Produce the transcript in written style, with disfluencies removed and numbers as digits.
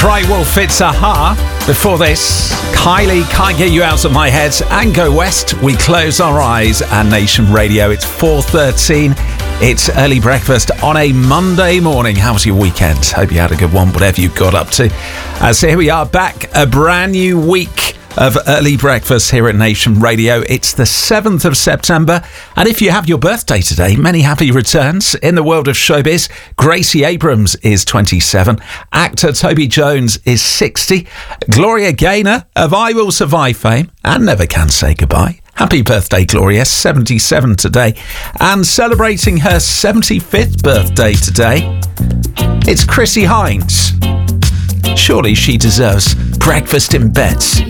Cry Wolf, it's a-ha. Before this, Kylie, Can't Get You Out of My Head, and Go West, We Close Our Eyes, and Nation Radio. It's 4:13. It's early breakfast on a Monday morning. How was your weekend? Hope you had a good one, whatever you got up to. So here we are back, a brand new week of early breakfast here at Nation Radio. It's the 7th of September, and if you have your birthday today, many happy returns. In the world of showbiz, Gracie Abrams is 27, actor Toby Jones is 60, Gloria Gaynor of I Will Survive fame and Never Can Say Goodbye. Happy birthday, Gloria, 77 today. And celebrating her 75th birthday today, it's Chrissie Hynde. Surely she deserves breakfast in bed.